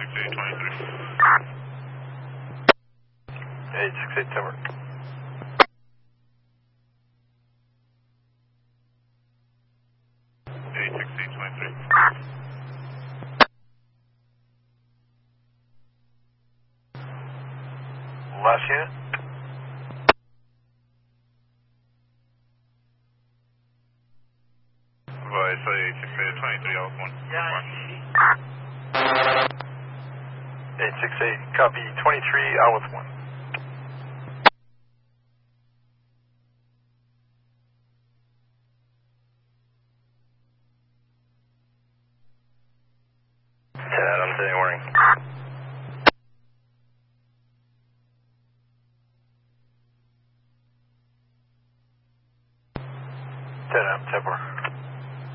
868 Timber. 86823. Last unit. Advise 86823, Alpha 1. Yeah. 868, copy 23, out with 1. Adams, any warning?